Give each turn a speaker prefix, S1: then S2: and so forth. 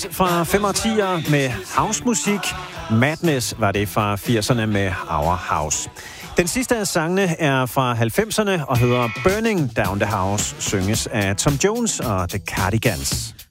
S1: Hits fra 85'ere med housemusik. Madness var det fra 80'erne med Our House. Den sidste af sangene er fra 90'erne og hedder Burning Down the House, synges af Tom Jones og The Cardigans.